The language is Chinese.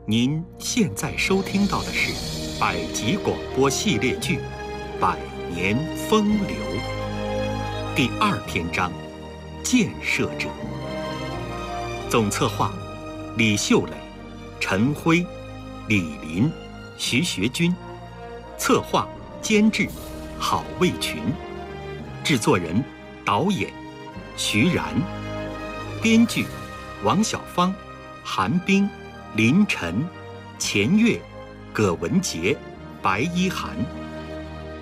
您现在收听到的是百集广播系列剧《百年风流》第2篇章《建设者》，总策划李秀磊、陈辉、李林、徐学军，策划监制郝卫群，制作人导演徐然，编剧王小芳、韩冰、林晨、钱月、葛文杰、白一涵。